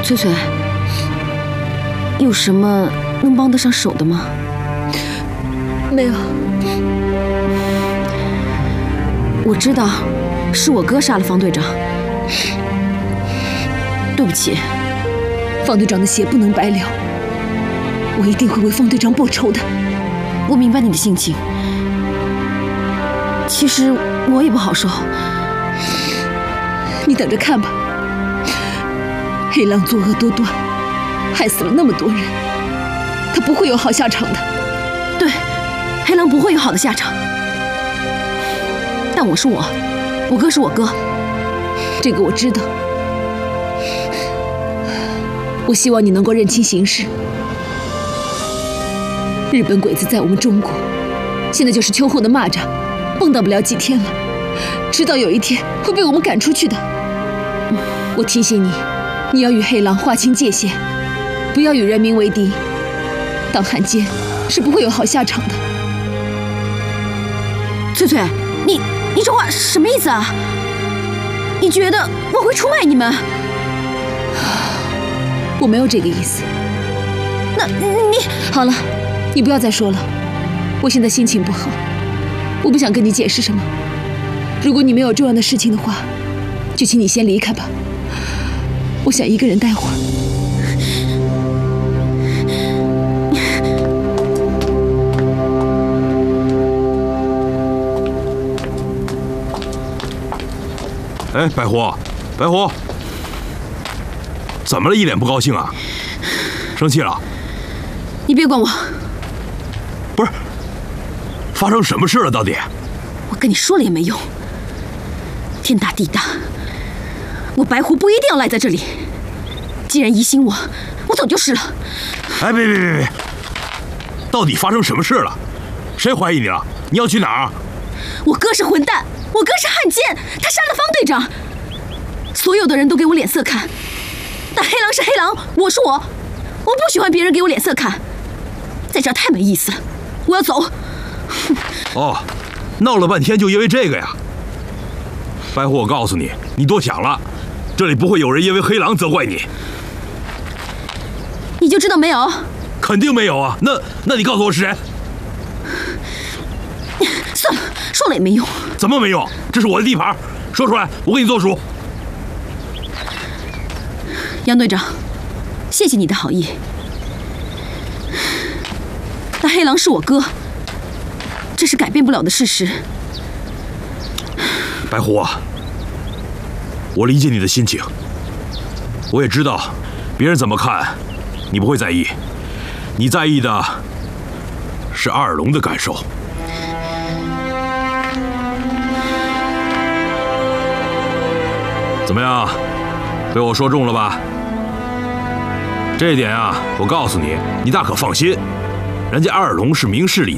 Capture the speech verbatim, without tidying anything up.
翠翠，有什么能帮得上手的吗？ 没有。 我知道，是我哥杀了方队长。对不起， 方队长的血不能白流，我一定会为方队长报仇的。 我明白你的心情，其实我也不好受。 你等着看吧，黑狼作恶多端，害死了那么多人，他不会有好下场的。 对，黑狼不会有好的下场。但我是我，我哥是我哥， 这个我知道。我希望你能够认清形势。日本鬼子在我们中国，现在就是秋后的蚂蚱，蹦跶不了几天了，迟早有一天会被我们赶出去的。我提醒你，你要与黑狼划清界限，不要与人民为敌。当汉奸是不会有好下场的。 翠翠，你你这话什么意思啊？你觉得我会出卖你们？ 我没有这个意思。 那你好了，你不要再说了。我现在心情不好，我不想跟你解释什么。如果你没有重要的事情的话，就请你先离开吧。我想一个人待会儿。 哎，白狐，白狐，怎么了？一脸不高兴啊？生气了？ 你别管我。 不是，发生什么事了？到底？ 我跟你说了也没用。天大地大，我白狐不一定要赖在这里。既然疑心我，我走就是了。 哎，别别别别！到底发生什么事了？谁怀疑你了？你要去哪儿？ 我哥是混蛋，我哥是汉奸，他杀了方队长。所有的人都给我脸色看，但黑狼是黑狼，我是我，我不喜欢别人给我脸色看，在这儿太没意思了，我要走。 哦，闹了半天就因为这个呀？白狐，我告诉你，你多想了，这里不会有人因为黑狼责怪你。 你就知道没有？ 肯定没有啊！那那你告诉我是谁？ 算了，说了也没用。 怎么没用？这是我的地盘，说出来，我给你做主。 杨队长，谢谢你的好意，但黑狼是我哥，这是改变不了的事实。 白狐啊，我理解你的心情，我也知道别人怎么看，你不会在意，你在意的是阿尔龙的感受。怎么样，被我说中了吧？这一点啊，我告诉你，你大可放心，人家阿尔龙是明事理。